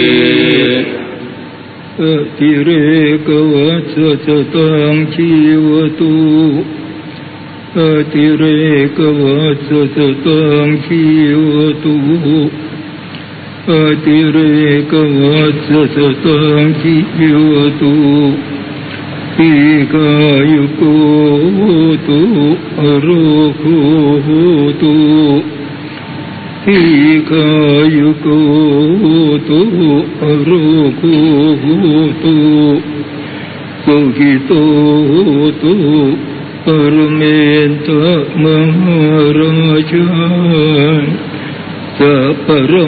ติเรกวัสสตังชีวตุติเรกวัสสตังชีวตุติเรกวัสสตังชีวตุปีกายุโกตุอโรโคตุปีกายุโกตุอโรโคตุสุขิโตตุปรเมนตมหาราชาสัพพะ